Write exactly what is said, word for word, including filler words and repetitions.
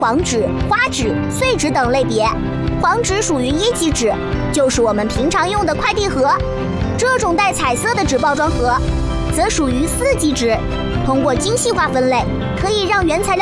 黄纸、花纸、碎纸等类别。黄纸属于一级纸，就是我们平常用的快递盒。这种带彩色的纸包装盒，则属于四级纸。通过精细化分类，可以让原材料